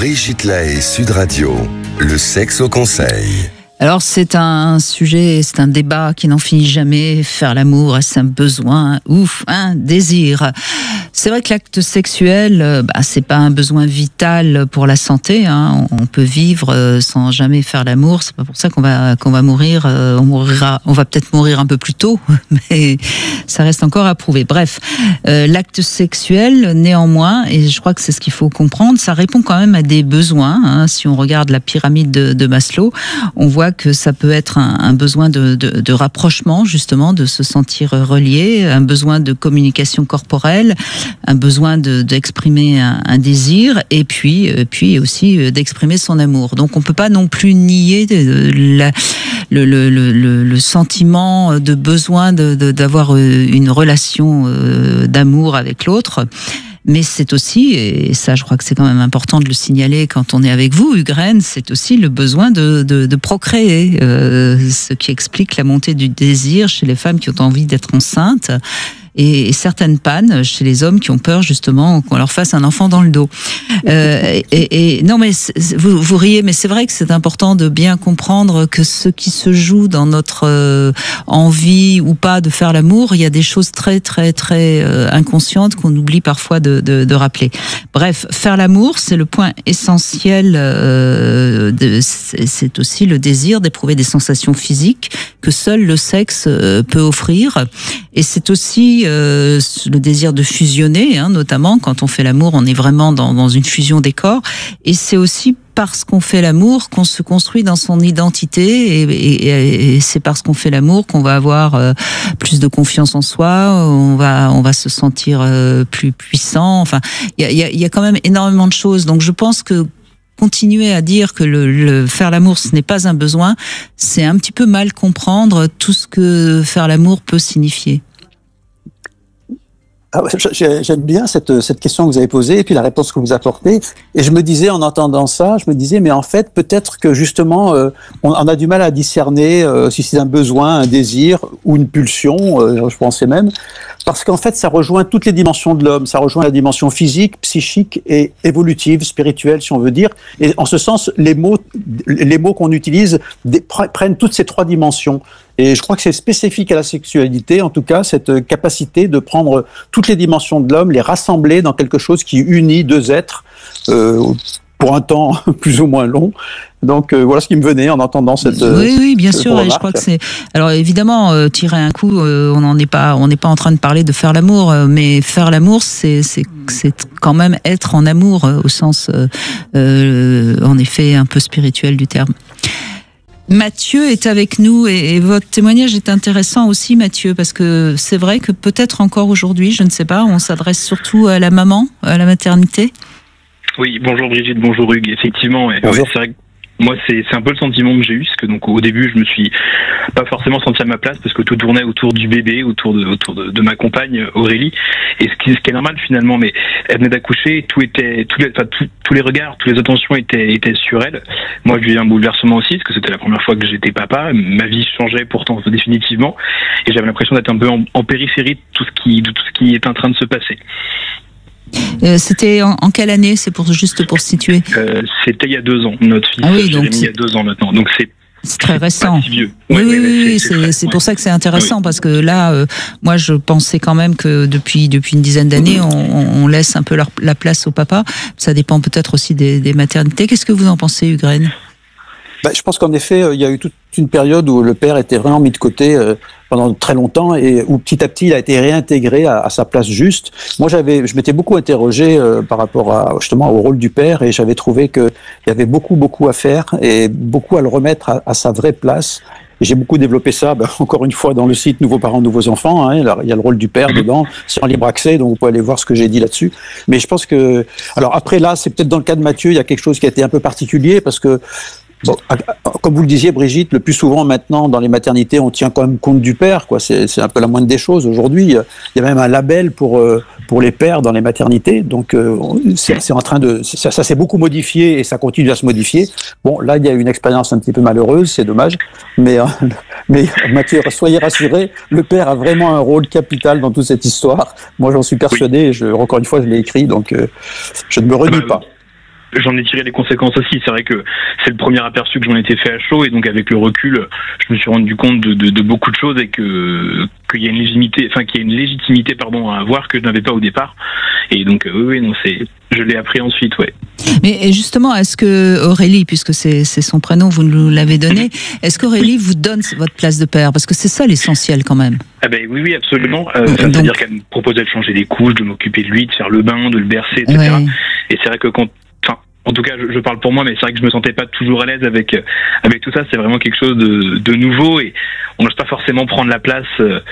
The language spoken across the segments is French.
Brigitte Lahaie, Sud Radio, le sexe au conseil. Alors c'est un sujet, c'est un débat qui n'en finit jamais. Faire l'amour, est-ce un besoin, un désir? C'est vrai que l'acte sexuel, c'est pas un besoin vital pour la santé. On peut vivre sans jamais faire l'amour. C'est pas pour ça qu'on va mourir. On va peut-être mourir un peu plus tôt, mais ça reste encore à prouver. Bref, l'acte sexuel, néanmoins, et je crois que c'est ce qu'il faut comprendre, ça répond quand même à des besoins. Si on regarde la pyramide de Maslow, on voit que ça peut être un besoin de rapprochement, justement, de se sentir relié, un besoin de communication corporelle, un besoin d'exprimer un désir, et puis aussi d'exprimer son amour. Donc on peut pas non plus nier le sentiment de besoin d'avoir une relation d'amour avec l'autre. Mais c'est aussi, et ça je crois que c'est quand même important de le signaler quand on est avec vous, Hugues, c'est aussi le besoin de procréer, ce qui explique la montée du désir chez les femmes qui ont envie d'être enceintes, et certaines pannes chez les hommes qui ont peur justement qu'on leur fasse un enfant dans le dos. Non mais vous riez, mais c'est vrai que c'est important de bien comprendre que ce qui se joue dans notre envie ou pas de faire l'amour, il y a des choses très très très inconscientes qu'on oublie parfois de rappeler. Bref, faire l'amour, c'est le point essentiel. C'est aussi le désir d'éprouver des sensations physiques que seul le sexe peut offrir, et c'est aussi le désir de fusionner, notamment quand on fait l'amour, on est vraiment dans une fusion des corps, et c'est aussi parce qu'on fait l'amour qu'on se construit dans son identité, et c'est parce qu'on fait l'amour qu'on va avoir plus de confiance en soi, on va se sentir plus puissant. Enfin, il y a quand même énormément de choses. Donc je pense que continuer à dire que le faire l'amour ce n'est pas un besoin, c'est un petit peu mal comprendre tout ce que faire l'amour peut signifier. J'aime bien cette question que vous avez posée et puis la réponse que vous apportez. Et je me disais, en entendant ça, mais en fait, peut-être que justement, on a du mal à discerner si c'est un besoin, un désir ou une pulsion, je pensais même, parce qu'en fait, ça rejoint toutes les dimensions de l'homme. Ça rejoint la dimension physique, psychique et évolutive, spirituelle, si on veut dire. Et en ce sens, les mots qu'on utilise prennent toutes ces trois dimensions. Et je crois que c'est spécifique à la sexualité, en tout cas, cette capacité de prendre toutes les dimensions de l'homme, les rassembler dans quelque chose qui unit deux êtres pour un temps plus ou moins long. Donc voilà ce qui me venait en entendant cette oui, bien cette sûr. remarque. Et je crois que c'est. Alors évidemment, tirer un coup, on n'est pas en train de parler de faire l'amour, mais faire l'amour, c'est quand même être en amour au sens, en effet, un peu spirituel du terme. Mathieu est avec nous et votre témoignage est intéressant aussi, Mathieu, parce que c'est vrai que peut-être encore aujourd'hui, je ne sais pas, on s'adresse surtout à la maman, à la maternité. Oui, bonjour Brigitte, bonjour Hugues, effectivement. Bonjour. C'est vrai que moi, c'est un peu le sentiment que j'ai eu, parce que donc au début, je me suis pas forcément senti à ma place, parce que tout tournait autour du bébé, autour de ma compagne Aurélie, et ce qui est normal finalement. Mais elle venait d'accoucher, tous les regards, toutes les attentions étaient sur elle. Moi, j'ai eu un bouleversement aussi, parce que c'était la première fois que j'étais papa. Ma vie changeait pourtant définitivement, et j'avais l'impression d'être un peu en périphérie de tout ce qui est en train de se passer. C'était en quelle année? C'est juste pour situer. C'était il y a 2 ans. Notre fils Jérémy, il y a 2 ans maintenant. Donc c'est très récent. pas si vieux. Oui, c'est pour ça que c'est intéressant, parce que là, moi, je pensais quand même que depuis une dizaine d'années, on laisse un peu la place au papa. Ça dépend peut-être aussi des maternités. Qu'est-ce que vous en pensez, Hugues? Je pense qu'en effet, il y a eu toute une période où le père était vraiment mis de côté pendant très longtemps, et où petit à petit il a été réintégré à sa place juste. Moi, je m'étais beaucoup interrogé par rapport justement au rôle du père, et j'avais trouvé qu'il y avait beaucoup à faire et beaucoup à le remettre à sa vraie place. Et j'ai beaucoup développé ça, encore une fois, dans le site Nouveaux parents, nouveaux enfants. Il y a le rôle du père dedans, c'est en libre accès, donc vous pouvez aller voir ce que j'ai dit là-dessus. Mais je pense que, alors après là, c'est peut-être dans le cas de Mathieu, il y a quelque chose qui a été un peu particulier, parce que bon, comme vous le disiez, Brigitte, le plus souvent maintenant dans les maternités, on tient quand même compte du père, quoi. C'est un peu la moindre des choses. Aujourd'hui, il y a même un label pour les pères dans les maternités. Donc, c'est en train de, ça s'est beaucoup modifié et ça continue à se modifier. Bon, là, il y a une expérience un petit peu malheureuse, c'est dommage. Mais Mathieu, soyez rassuré, le père a vraiment un rôle capital dans toute cette histoire. Moi, j'en suis persuadé. Encore une fois, je l'ai écrit, donc je ne me renie pas. j'en ai tiré les conséquences aussi. C'est vrai que c'est le premier aperçu que j'en étais fait à chaud, et donc avec le recul, je me suis rendu compte de beaucoup de choses, et qu'il y a une légitimité, à avoir que je n'avais pas au départ. Et donc je l'ai appris ensuite, ouais. Mais justement, est-ce que Aurélie, puisque c'est son prénom, vous nous l'avez donné, est-ce qu'Aurélie vous donne votre place de père? Parce que c'est ça l'essentiel quand même. Ah ben oui, absolument. C'est-à-dire qu'elle me proposait de changer les couches, de m'occuper de lui, de faire le bain, de le bercer, etc. Ouais. Et c'est vrai que en tout cas, je parle pour moi, mais c'est vrai que je me sentais pas toujours à l'aise avec tout ça. C'est vraiment quelque chose de nouveau, et on n'ose pas forcément prendre la place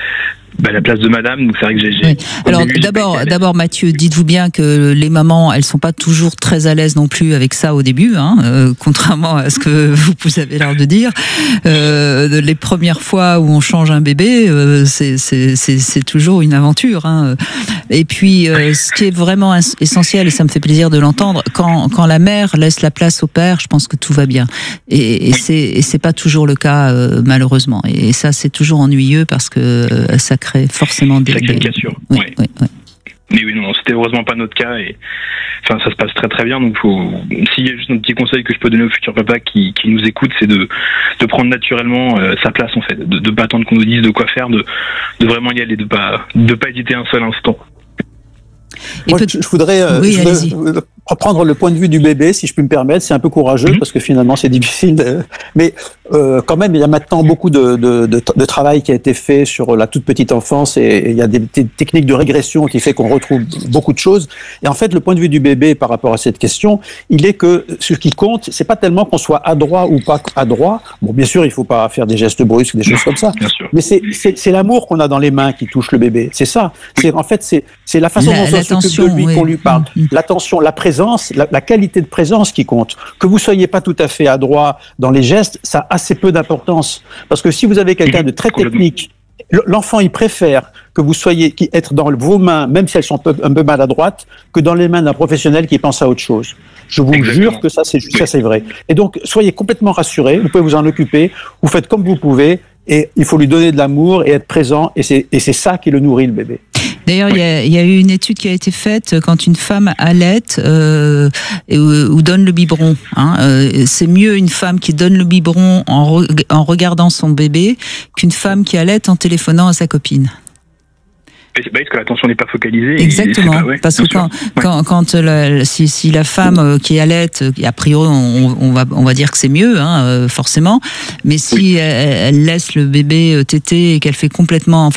de madame. Donc c'est vrai que j'ai. Oui. Alors d'abord, Mathieu, dites-vous bien que les mamans, elles sont pas toujours très à l'aise non plus avec ça au début, contrairement à ce que vous avez l'air de dire. Les premières fois où on change un bébé, c'est toujours une aventure. Et puis, ce qui est vraiment essentiel, et ça me fait plaisir de l'entendre, quand la mère laisse la place au père, je pense que tout va bien. Et c'est pas toujours le cas, malheureusement. Et ça, c'est toujours ennuyeux parce que ça crée forcément des cassures. Oui. Mais oui, non, c'était heureusement pas notre cas, et ça se passe très très bien. Donc s'il y a juste un petit conseil que je peux donner aux futurs papas qui nous écoutent, c'est de prendre naturellement sa place, en fait, de pas attendre qu'on nous dise de quoi faire, de vraiment y aller, de pas hésiter un seul instant. Moi, je voudrais reprendre le point de vue du bébé, si je puis me permettre. C'est un peu courageux parce que finalement c'est difficile, mais quand même il y a maintenant beaucoup de travail qui a été fait sur la toute petite enfance, et il y a des techniques de régression qui fait qu'on retrouve beaucoup de choses. Et en fait, le point de vue du bébé par rapport à cette question, il est que ce qui compte, c'est pas tellement qu'on soit adroit ou pas adroit. Bon, bien sûr, il faut pas faire des gestes brusques, des choses comme ça, mais c'est l'amour qu'on a dans les mains qui touche le bébé. C'est ça. C'est la façon dont on s'occupe de lui, qu'on lui parle, l'attention, la présence, la qualité de présence qui compte. Que vous soyez pas tout à fait adroit dans les gestes, ça a assez peu d'importance. Parce que si vous avez quelqu'un de très technique, l'enfant, il préfère que vous soyez être dans vos mains, même si elles sont un peu maladroites, que dans les mains d'un professionnel qui pense à autre chose. Je vous jure que ça, c'est vrai. Et donc, soyez complètement rassurés. Vous pouvez vous en occuper. Vous faites comme vous pouvez. Et il faut lui donner de l'amour et être présent. Et c'est ça qui le nourrit, le bébé. D'ailleurs, il y a eu une étude qui a été faite quand une femme allaite ou donne le biberon. C'est mieux une femme qui donne le biberon en regardant son bébé qu'une femme qui allaite en téléphonant à sa copine. Parce que l'attention n'est pas focalisée. Exactement, parce que si la femme qui allaite, a priori on va dire que c'est mieux, forcément, mais si elle laisse le bébé téter et qu'elle fait complètement